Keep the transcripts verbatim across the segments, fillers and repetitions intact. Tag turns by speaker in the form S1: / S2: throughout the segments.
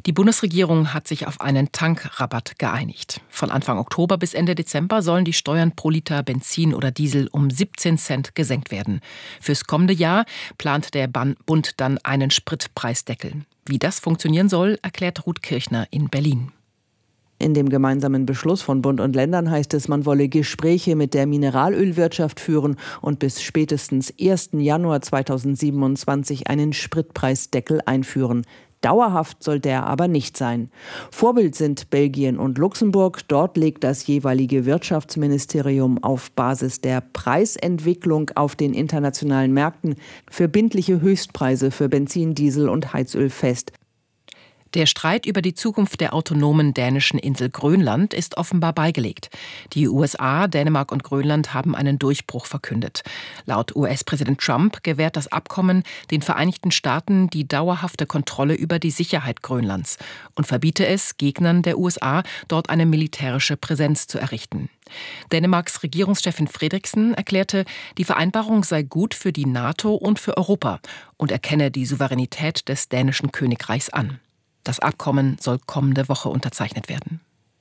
S1: Die Bundesregierung hat sich auf einen Tankrabatt geeinigt. Von Anfang Oktober bis Ende Dezember sollen die Steuern pro Liter Benzin oder Diesel um siebzehn Cent gesenkt werden. Fürs kommende Jahr plant der Bund dann einen Spritpreisdeckel. Wie das funktionieren soll, erklärt Ruth Kirchner in Berlin.
S2: In dem gemeinsamen Beschluss von Bund und Ländern heißt es, man wolle Gespräche mit der Mineralölwirtschaft führen und bis spätestens ersten Januar zweitausendsiebenundzwanzig einen Spritpreisdeckel einführen. Dauerhaft soll der aber nicht sein. Vorbild sind Belgien und Luxemburg. Dort legt das jeweilige Wirtschaftsministerium auf Basis der Preisentwicklung auf den internationalen Märkten verbindliche Höchstpreise für Benzin, Diesel und Heizöl fest.
S1: Der Streit über die Zukunft der autonomen dänischen Insel Grönland ist offenbar beigelegt. Die U S A, Dänemark und Grönland haben einen Durchbruch verkündet. Laut U S-Präsident Trump gewährt das Abkommen den Vereinigten Staaten die dauerhafte Kontrolle über die Sicherheit Grönlands und verbiete es Gegnern der U S A, dort eine militärische Präsenz zu errichten. Dänemarks Regierungschefin Frederiksen erklärte, die Vereinbarung sei gut für die NATO und für Europa und erkenne die Souveränität des dänischen Königreichs an. Das Abkommen soll kommende Woche unterzeichnet werden.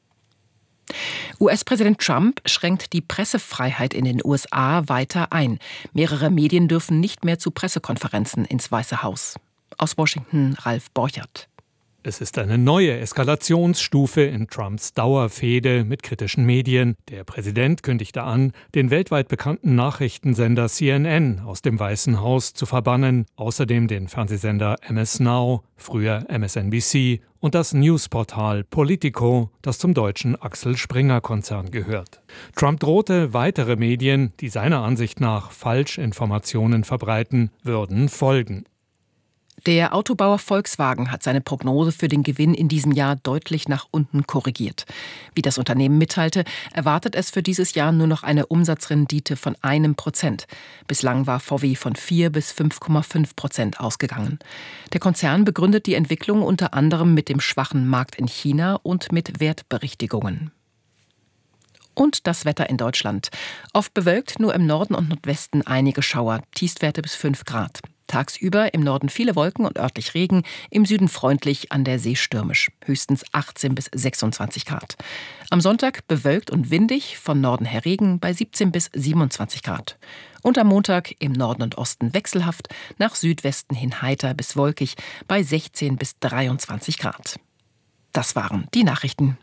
S1: U S-Präsident Trump schränkt die Pressefreiheit in den U S A weiter ein. Mehrere Medien dürfen nicht mehr zu Pressekonferenzen ins Weiße Haus. Aus Washington Ralf Borchert.
S3: Es ist eine neue Eskalationsstufe in Trumps Dauerfehde mit kritischen Medien. Der Präsident kündigte an, den weltweit bekannten Nachrichtensender C N N aus dem Weißen Haus zu verbannen, außerdem den Fernsehsender M S Now, früher M S N B C, und das Newsportal Politico, das zum deutschen Axel Springer-Konzern gehört. Trump drohte, weitere Medien, die seiner Ansicht nach Falschinformationen verbreiten, würden folgen.
S1: Der Autobauer Volkswagen hat seine Prognose für den Gewinn in diesem Jahr deutlich nach unten korrigiert. Wie das Unternehmen mitteilte, erwartet es für dieses Jahr nur noch eine Umsatzrendite von einem Prozent. Bislang war V W von vier bis fünf Komma fünf Prozent ausgegangen. Der Konzern begründet die Entwicklung unter anderem mit dem schwachen Markt in China und mit Wertberichtigungen. Und das Wetter in Deutschland. Oft bewölkt, nur im Norden und Nordwesten einige Schauer, Tiefstwerte bis fünf Grad. Tagsüber im Norden viele Wolken und örtlich Regen, im Süden freundlich, an der See stürmisch. Höchstens achtzehn bis sechsundzwanzig Grad. Am Sonntag bewölkt und windig, von Norden her Regen bei siebzehn bis siebenundzwanzig Grad. Und am Montag im Norden und Osten wechselhaft, nach Südwesten hin heiter bis wolkig bei sechzehn bis dreiundzwanzig Grad. Das waren die Nachrichten.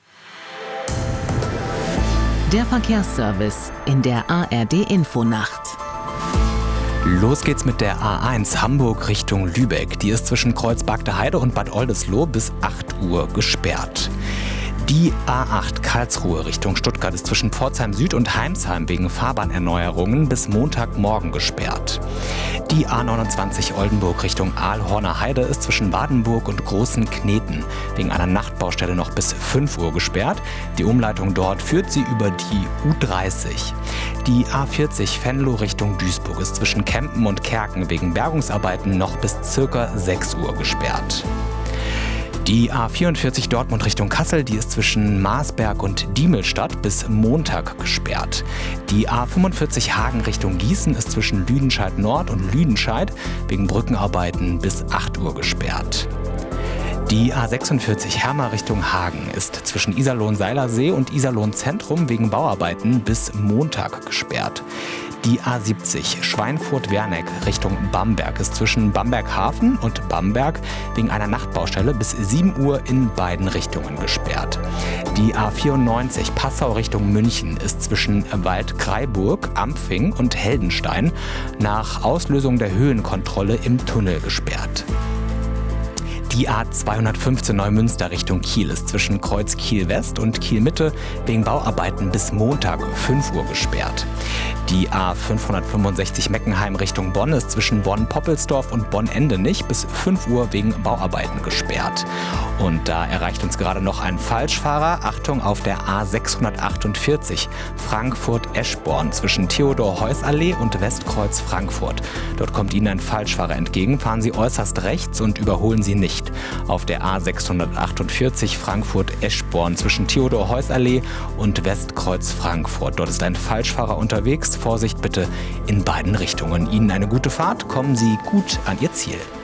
S4: Der Verkehrsservice in der A R D-Infonacht.
S5: Los geht's mit der A eins Hamburg Richtung Lübeck. Die ist zwischen Kreuzberg Heide und Bad Oldesloe bis acht Uhr gesperrt. Die A acht Karlsruhe Richtung Stuttgart ist zwischen Pforzheim Süd und Heimsheim wegen Fahrbahnerneuerungen bis Montagmorgen gesperrt. Die A neunundzwanzig Oldenburg Richtung Aalhorner Heide ist zwischen Badenburg und Großen Kneten wegen einer Nachtbaustelle noch bis fünf Uhr gesperrt. Die Umleitung dort führt sie über die U dreißig. Die A vierzig Venlo Richtung Duisburg ist zwischen Kempen und Kerken wegen Bergungsarbeiten noch bis circa sechs Uhr gesperrt. Die A vierundvierzig Dortmund Richtung Kassel, die ist zwischen Marsberg und Diemelstadt bis Montag gesperrt. Die A fünfundvierzig Hagen Richtung Gießen ist zwischen Lüdenscheid Nord und Lüdenscheid wegen Brückenarbeiten bis acht Uhr gesperrt. Die A sechsundvierzig Hermar Richtung Hagen ist zwischen Iserlohn-Seilersee und Iserlohn-Zentrum wegen Bauarbeiten bis Montag gesperrt. Die A siebzig Schweinfurt-Werneck Richtung Bamberg ist zwischen Bamberg-Hafen und Bamberg wegen einer Nachtbaustelle bis sieben Uhr in beiden Richtungen gesperrt. Die A vierundneunzig Passau Richtung München ist zwischen Waldkraiburg, Ampfing und Heldenstein nach Auslösung der Höhenkontrolle im Tunnel gesperrt. Die A zweihundertfünfzehn Neumünster Richtung Kiel ist zwischen Kreuz Kiel-West und Kiel-Mitte wegen Bauarbeiten bis Montag fünf Uhr gesperrt. Die A fünfhundertfünfundsechzig Meckenheim Richtung Bonn ist zwischen Bonn-Poppelsdorf und Bonn-Endenich bis fünf Uhr wegen Bauarbeiten gesperrt. Und da erreicht uns gerade noch ein Falschfahrer. Achtung, auf der A sechshundertachtundvierzig Frankfurt-Eschborn zwischen Theodor-Heuss-Allee und Westkreuz Frankfurt. Dort kommt Ihnen ein Falschfahrer entgegen. Fahren Sie äußerst rechts und überholen Sie nicht. Auf der A sechshundertachtundvierzig Frankfurt-Eschborn zwischen Theodor-Heuss-Allee und Westkreuz Frankfurt. Dort ist ein Falschfahrer unterwegs. Vorsicht bitte in beiden Richtungen. Ihnen eine gute Fahrt. Kommen Sie gut an Ihr Ziel.